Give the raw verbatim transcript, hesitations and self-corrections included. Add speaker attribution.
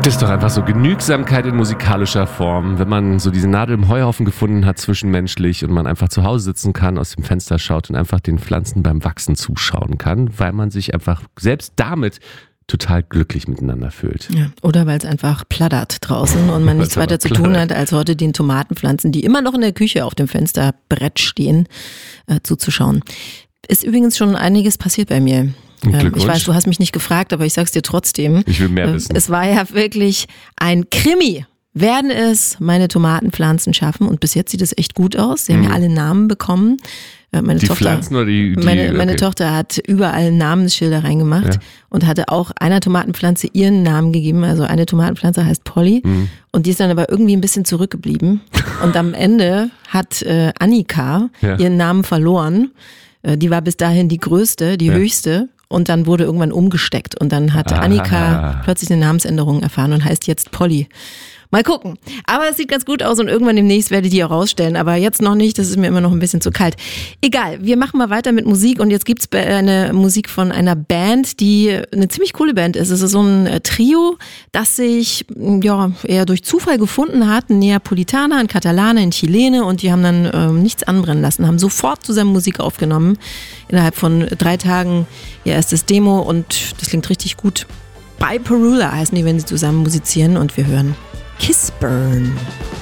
Speaker 1: ist doch einfach so Genügsamkeit in musikalischer Form, wenn man so diese Nadel im Heuhaufen gefunden hat zwischenmenschlich und man einfach zu Hause sitzen kann, aus dem Fenster schaut und einfach den Pflanzen beim Wachsen zuschauen kann, weil man sich einfach selbst damit total glücklich miteinander fühlt.
Speaker 2: Ja, oder weil es einfach plattert draußen und man nichts weiter zu tun hat, als heute den Tomatenpflanzen, die immer noch in der Küche auf dem Fensterbrett stehen, äh, zuzuschauen. Ist übrigens schon einiges passiert bei mir. Ähm, ich weiß, du hast mich nicht gefragt, aber ich sag's dir trotzdem.
Speaker 1: Ich will mehr wissen.
Speaker 2: Es war ja wirklich ein Krimi. Werden es meine Tomatenpflanzen schaffen? Und bis jetzt sieht es echt gut aus. Sie haben mhm. ja alle Namen bekommen. Meine
Speaker 1: die
Speaker 2: Tochter,
Speaker 1: Pflanzen oder die, die
Speaker 2: meine, meine
Speaker 1: okay.
Speaker 2: Tochter hat überall Namensschilder reingemacht ja. und hatte auch einer Tomatenpflanze ihren Namen gegeben. Also eine Tomatenpflanze heißt Polly mhm. und die ist dann aber irgendwie ein bisschen zurückgeblieben. Und am Ende hat äh, Annika ja. ihren Namen verloren. Äh, die war bis dahin die größte, die ja. höchste. Und dann wurde irgendwann umgesteckt und dann hat Aha. Annika plötzlich eine Namensänderung erfahren und heißt jetzt Polly. Mal gucken. Aber es sieht ganz gut aus und irgendwann demnächst werde ich die auch rausstellen. Aber jetzt noch nicht, das ist mir immer noch ein bisschen zu kalt. Egal, wir machen mal weiter mit Musik und jetzt gibt's eine Musik von einer Band, die eine ziemlich coole Band ist. Es ist so ein Trio, das sich ja eher durch Zufall gefunden hat. Ein Neapolitaner, ein Katalaner, ein Chilene und die haben dann ähm, nichts anbrennen lassen, haben sofort zusammen Musik aufgenommen. Innerhalb von drei Tagen ihr erstes Demo und das klingt richtig gut. By Perula heißen die, wenn sie zusammen musizieren und wir hören Kiss Burn.